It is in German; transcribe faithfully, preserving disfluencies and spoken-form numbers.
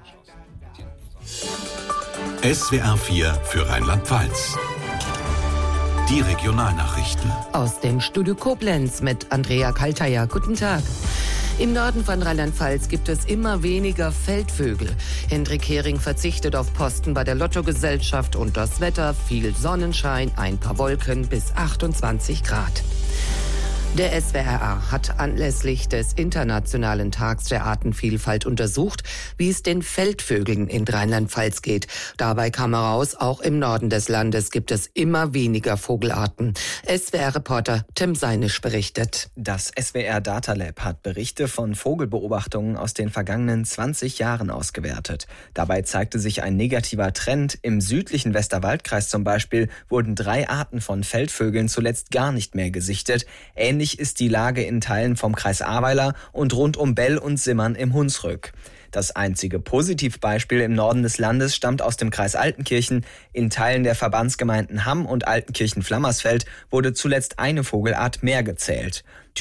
S W R vier für Rheinland-Pfalz. Die Regionalnachrichten. Aus dem Studio Koblenz mit Andrea Kalteier. Guten Tag. Im Norden von Rheinland-Pfalz gibt es immer weniger Feldvögel. Hendrik Hering verzichtet auf Posten bei der Lottogesellschaft und das Wetter, viel Sonnenschein, ein paar Wolken bis achtundzwanzig Grad. Der S W R A hat anlässlich des Internationalen Tags der Artenvielfalt untersucht, wie es den Feldvögeln in Rheinland-Pfalz geht. Dabei kam heraus, auch im Norden des Landes gibt es immer weniger Vogelarten. S W R-Reporter Tim Seinisch berichtet. Das S W R Data Lab hat Berichte von Vogelbeobachtungen aus den vergangenen zwanzig Jahren ausgewertet. Dabei zeigte sich ein negativer Trend. Im südlichen Westerwaldkreis zum Beispiel wurden drei Arten von Feldvögeln zuletzt gar nicht mehr gesichtet. Ähnlich ist die Lage in Teilen vom Kreis Ahrweiler und rund um Bell und Simmern im Hunsrück. Das einzige Positivbeispiel im Norden des Landes stammt aus dem Kreis Altenkirchen. In Teilen der Verbandsgemeinden Hamm und Altenkirchen-Flammersfeld wurde zuletzt eine Vogelart mehr gezählt.